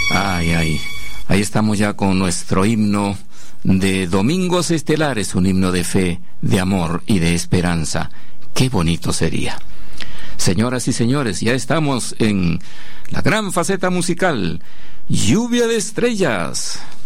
Ay, ay. Ahí estamos ya con nuestro himno de Domingos Estelares, un himno de fe, de amor y de esperanza. Qué bonito sería. Señoras y señores, ya estamos en la gran faceta musical, Lluvia de Estrellas.